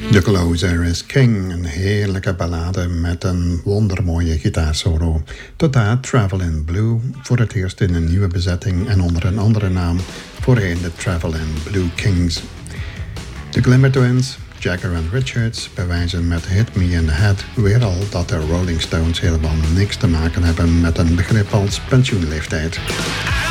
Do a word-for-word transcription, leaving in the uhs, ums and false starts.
The Closer is King, een heerlijke ballade met een wondermooie gitaarsolo. Tot daar Travelin' Blue, voor het eerst in een nieuwe bezetting en onder een andere naam, voorheen de Travelin' Blue Kings. De Glimmer Twins, Jagger en Richards, bewijzen met Hit Me in the Head weer al dat de Rolling Stones helemaal niks te maken hebben met een begrip als pensioenleeftijd.